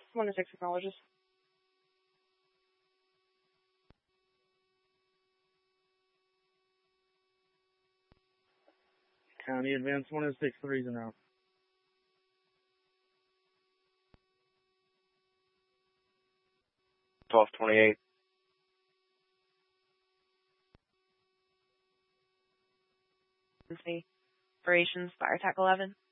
1-6 acknowledges. County Advance 1-6, 3's and out. $1228. Operations, fire attack 11.